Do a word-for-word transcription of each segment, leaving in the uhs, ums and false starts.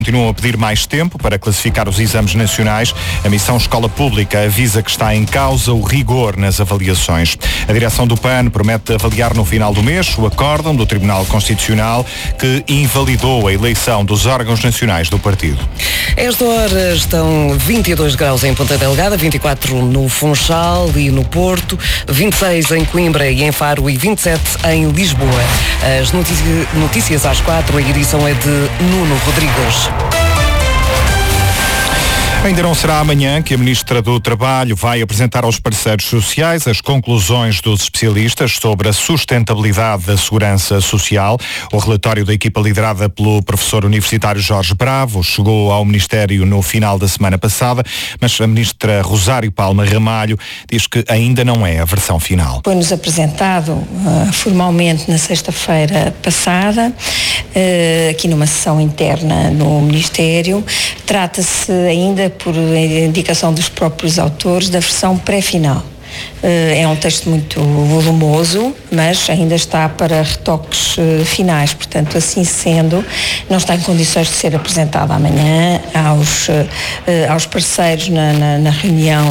Continuam a pedir mais tempo para classificar os exames nacionais. A Missão Escola Pública avisa que está em causa o rigor nas avaliações. A direção do P A N promete avaliar no final do mês o acórdão do Tribunal Constitucional que invalidou a eleição dos órgãos nacionais do partido. Esta hora estão vinte e dois graus em Ponta Delgada, vinte e quatro no Funchal e no Porto, vinte e seis em Coimbra e em Faro e vinte e sete em Lisboa. As notícias, notícias às quatro, a edição é de Nuno Rodrigues. Ainda não será amanhã que a Ministra do Trabalho vai apresentar aos parceiros sociais as conclusões dos especialistas sobre a sustentabilidade da segurança social. O relatório da equipa liderada pelo professor universitário Jorge Bravo chegou ao Ministério no final da semana passada, mas a Ministra Rosário Palma Ramalho diz que ainda não é a versão final. Foi-nos apresentado uh, formalmente na sexta-feira passada, uh, aqui numa sessão interna no Ministério. Trata-se ainda, por indicação dos próprios autores, da versão pré-final. É um texto muito volumoso, mas ainda está para retoques finais, portanto, assim sendo, não está em condições de ser apresentado amanhã aos, aos parceiros na, na, na reunião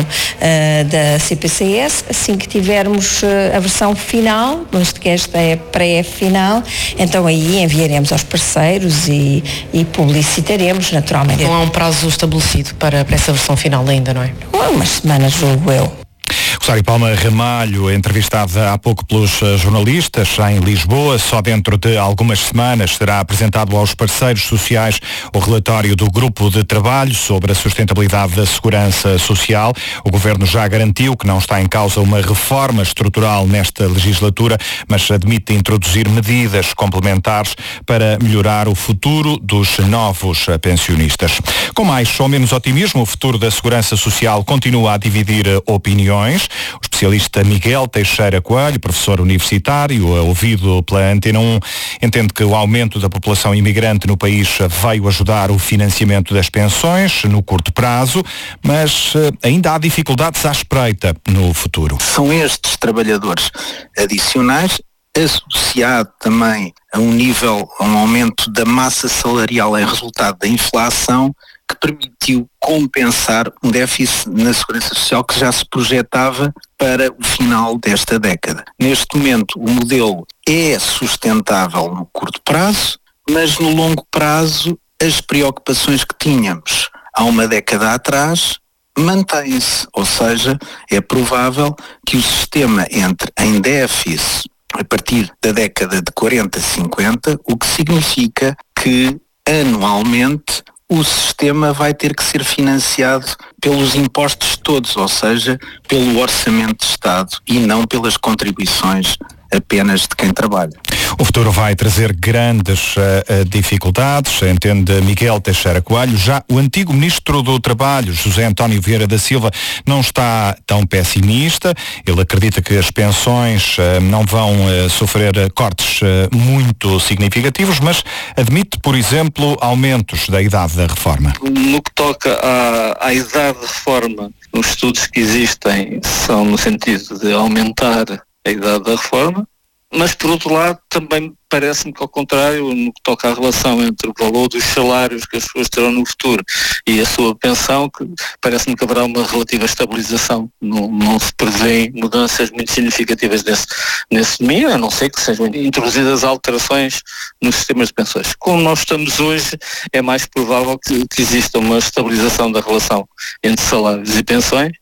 da C P C S. Assim que tivermos a versão final, visto que esta é pré-final, então aí enviaremos aos parceiros e, e publicitaremos naturalmente. Não há um prazo estabelecido para, para essa versão final ainda, não é? Umas semanas, julgo eu. Rosário Palma Ramalho, entrevistada há pouco pelos jornalistas em Lisboa, só dentro de algumas semanas será apresentado aos parceiros sociais o relatório do Grupo de Trabalho sobre a sustentabilidade da segurança social. O Governo já garantiu que não está em causa uma reforma estrutural nesta legislatura, mas admite introduzir medidas complementares para melhorar o futuro dos novos pensionistas. Com mais ou menos otimismo, o futuro da segurança social continua a dividir opiniões. O especialista Miguel Teixeira Coelho, professor universitário, ouvido pela Antena um, entende que o aumento da população imigrante no país veio ajudar o financiamento das pensões no curto prazo, mas ainda há dificuldades à espreita no futuro. São estes trabalhadores adicionais, associado também a um nível, a um aumento da massa salarial em resultado da inflação, que permitiu compensar um déficit na segurança social que já se projetava para o final desta década. Neste momento, o modelo é sustentável no curto prazo, mas no longo prazo as preocupações que tínhamos há uma década atrás mantêm-se, ou seja, é provável que o sistema entre em déficit a partir da década de quarenta, cinquenta, o que significa que anualmente o sistema vai ter que ser financiado pelos impostos todos, ou seja, pelo orçamento de Estado e não pelas contribuições apenas de quem trabalha. O futuro vai trazer grandes uh, dificuldades, entende Miguel Teixeira Coelho. Já o antigo Ministro do Trabalho, José António Vieira da Silva, não está tão pessimista. Ele acredita que as pensões uh, não vão uh, sofrer cortes uh, muito significativos, mas admite, por exemplo, aumentos da idade da reforma. No que toca à, à idade de reforma, os estudos que existem são no sentido de aumentar a idade da reforma, mas por outro lado também parece-me que ao contrário, no que toca à relação entre o valor dos salários que as pessoas terão no futuro e a sua pensão, que parece-me que haverá uma relativa estabilização. Não, não se prevêem mudanças muito significativas desse, nesse domínio, a não ser que sejam introduzidas alterações nos sistemas de pensões. Como nós estamos hoje, é mais provável que, que exista uma estabilização da relação entre salários e pensões,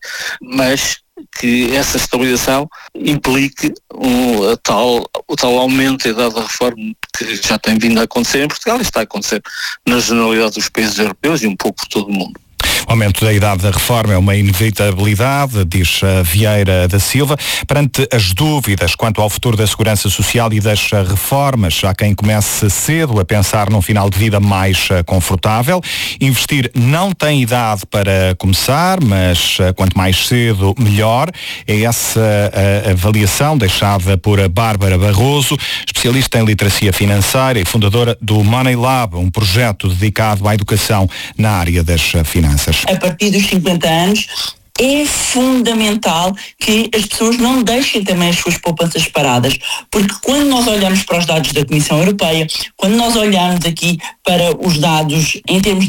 mas que essa estabilização implique um, a tal, o tal aumento da idade da reforma que já tem vindo a acontecer em Portugal e está a acontecer na generalidade dos países europeus e um pouco por todo o mundo. O aumento da idade da reforma é uma inevitabilidade, diz Vieira da Silva. Perante as dúvidas quanto ao futuro da segurança social e das reformas, há quem comece cedo a pensar num final de vida mais confortável. Investir não tem idade para começar, mas quanto mais cedo, melhor. É essa a avaliação deixada por Bárbara Barroso, especialista em literacia financeira e fundadora do Money Lab, um projeto dedicado à educação na área das finanças. A partir dos cinquenta anos, é fundamental que as pessoas não deixem também as suas poupanças paradas, porque quando nós olhamos para os dados da Comissão Europeia, quando nós olhamos aqui para os dados em termos